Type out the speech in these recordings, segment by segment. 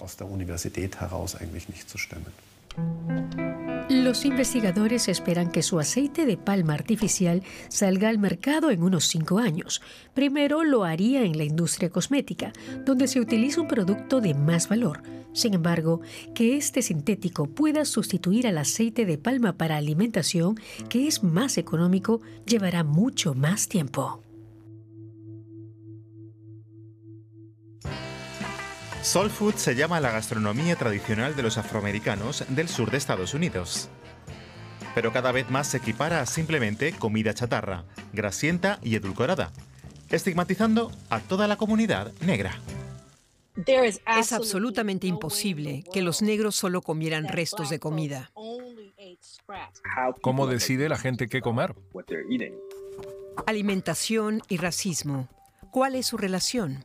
aus der Universität heraus eigentlich nicht zu stemmen. Los investigadores esperan que su aceite de palma artificial salga al mercado en unos 5 años. Primero lo haría en la industria cosmética, donde se utiliza un producto de más valor. Sin embargo, que este sintético pueda sustituir al aceite de palma para alimentación, que es más económico, llevará mucho más tiempo. Soul food se llama la gastronomía tradicional de los afroamericanos del sur de Estados Unidos. Pero cada vez más se equipara a simplemente comida chatarra, grasienta y edulcorada, estigmatizando a toda la comunidad negra. Es absolutamente imposible que los negros solo comieran restos de comida. ¿Cómo decide la gente qué comer? Alimentación y racismo. ¿Cuál es su relación?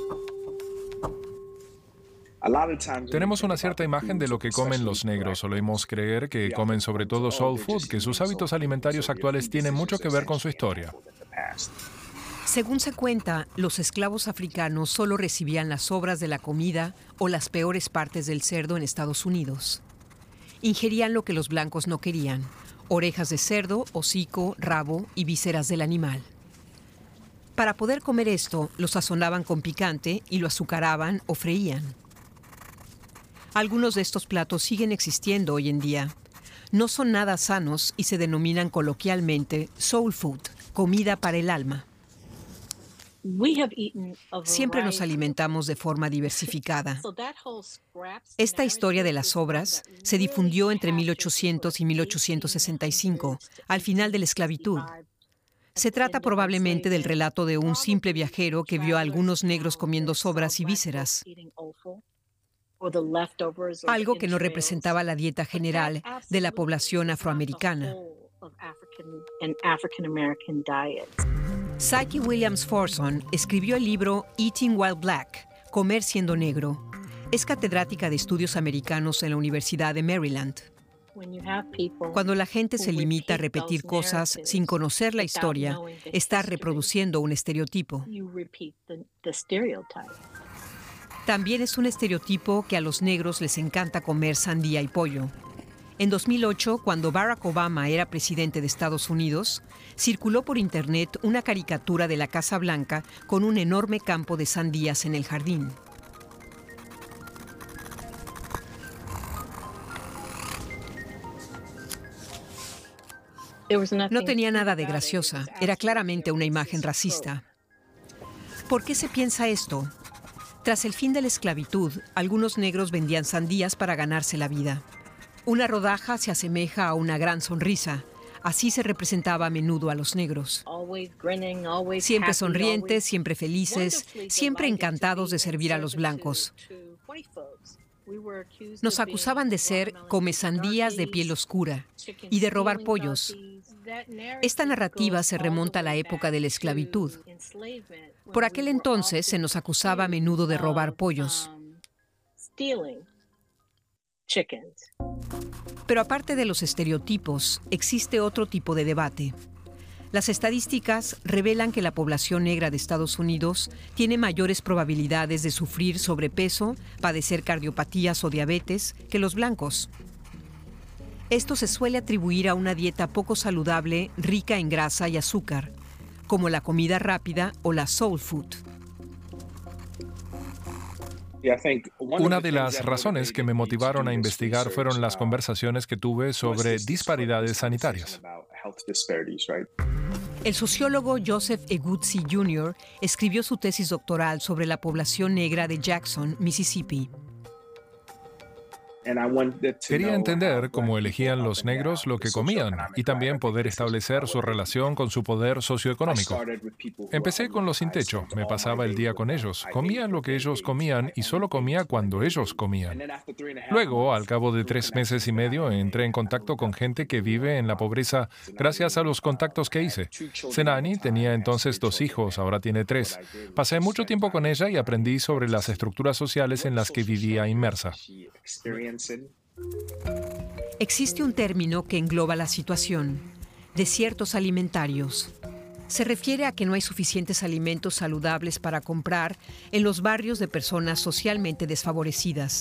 Tenemos una cierta imagen de lo que comen los negros. Solemos creer que comen sobre todo soul food, que sus hábitos alimentarios actuales tienen mucho que ver con su historia. Según se cuenta, los esclavos africanos solo recibían las sobras de la comida o las peores partes del cerdo en Estados Unidos. Ingerían lo que los blancos no querían: orejas de cerdo, hocico, rabo y vísceras del animal. Para poder comer esto, lo sazonaban con picante y lo azucaraban o freían. Algunos de estos platos siguen existiendo hoy en día. No son nada sanos y se denominan coloquialmente soul food, comida para el alma. Siempre nos alimentamos de forma diversificada. Esta historia de las sobras se difundió entre 1800 y 1865, al final de la esclavitud. Se trata probablemente del relato de un simple viajero que vio a algunos negros comiendo sobras y vísceras, algo que no representaba la dieta general de la población afroamericana. Psyche Williams Forson escribió el libro Eating While Black, Comer siendo negro. Es catedrática de estudios americanos en la Universidad de Maryland. Cuando la gente se limita a repetir cosas sin conocer la historia, está reproduciendo un estereotipo. También es un estereotipo que a los negros les encanta comer sandía y pollo. En 2008, cuando Barack Obama era presidente de Estados Unidos, circuló por internet una caricatura de la Casa Blanca con un enorme campo de sandías en el jardín. No tenía nada de graciosa, era claramente una imagen racista. ¿Por qué se piensa esto? Tras el fin de la esclavitud, algunos negros vendían sandías para ganarse la vida. Una rodaja se asemeja a una gran sonrisa. Así se representaba a menudo a los negros. Siempre sonrientes, siempre felices, siempre encantados de servir a los blancos. Nos acusaban de ser comesandías de piel oscura y de robar pollos. Esta narrativa se remonta a la época de la esclavitud. Por aquel entonces se nos acusaba a menudo de robar pollos. Pero aparte de los estereotipos, existe otro tipo de debate. Las estadísticas revelan que la población negra de Estados Unidos tiene mayores probabilidades de sufrir sobrepeso, padecer cardiopatías o diabetes que los blancos. Esto se suele atribuir a una dieta poco saludable, rica en grasa y azúcar, como la comida rápida o la soul food. Una de las razones que me motivaron a investigar fueron las conversaciones que tuve sobre disparidades sanitarias. El sociólogo Joseph Eguzzi Jr. escribió su tesis doctoral sobre la población negra de Jackson, Mississippi. Quería entender cómo elegían los negros lo que comían y también poder establecer su relación con su poder socioeconómico. Empecé con los sin techo, me pasaba el día con ellos, comía lo que ellos comían y solo comía cuando ellos comían. Luego, al cabo de 3 meses y medio, entré en contacto con gente que vive en la pobreza gracias a los contactos que hice. Senani tenía entonces 2 hijos, ahora tiene 3. Pasé mucho tiempo con ella y aprendí sobre las estructuras sociales en las que vivía inmersa. Existe un término que engloba la situación: desiertos alimentarios. Se refiere a que no hay suficientes alimentos saludables para comprar en los barrios de personas socialmente desfavorecidas.